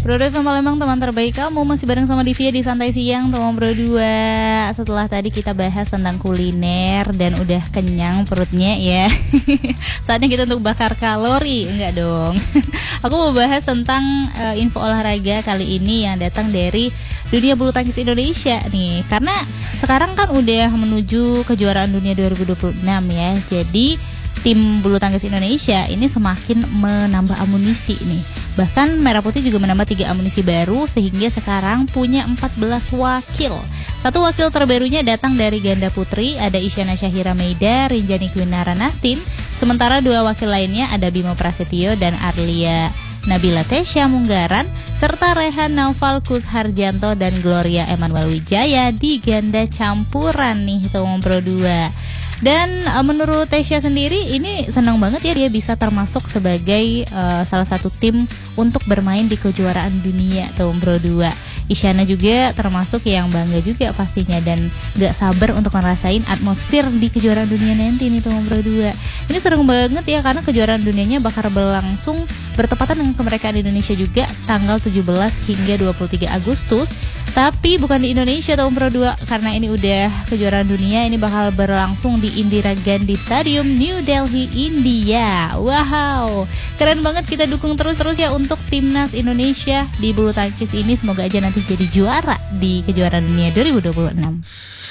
Bro FM Palembang, teman terbaik kamu. Masih bareng sama Divya di Santai Siang teman Bro 2. Setelah tadi kita bahas tentang kuliner dan udah kenyang perutnya ya. Saatnya kita untuk bakar kalori. Enggak dong. Aku mau bahas tentang info olahraga kali ini yang datang dari dunia bulu tangkis Indonesia nih. Karena sekarang kan udah menuju kejuaraan dunia 2026 ya. Jadi tim bulu tangkis Indonesia ini semakin menambah amunisi nih. Bahkan Merah Putih juga menambah 3 amunisi baru sehingga sekarang punya 14 wakil. Satu wakil terbarunya datang dari ganda putri, ada Isyana Syahira Meida, Rinjani Kwinara Nastin. Sementara 2 wakil lainnya ada Bimo Prasetyo dan Arlia Nabila Tesya Munggaran, serta Rehan Naufal Kus Harjanto dan Gloria Emmanuel Wijaya di ganda campuran nih teman Pro 2. Dan menurut Tesya sendiri ini senang banget ya dia bisa termasuk sebagai salah satu tim untuk bermain di kejuaraan dunia tahun Pro 2. Isyana juga termasuk yang bangga juga pastinya dan gak sabar untuk ngerasain atmosfer di kejuaraan dunia nanti nih tahun Pro 2. Ini seru banget ya karena kejuaraan dunianya bakal berlangsung bertepatan dengan kemerdekaan Indonesia juga tanggal 17 hingga 23 Agustus. Tapi bukan di Indonesia tahun Pro 2 karena ini udah kejuaraan dunia, ini bakal berlangsung di Indira Gandhi Stadium, New Delhi, India. Wow, keren banget, kita dukung terus-terus ya untuk timnas Indonesia di bulu tangkis ini. Semoga aja nanti jadi juara di kejuaraan dunia 2026.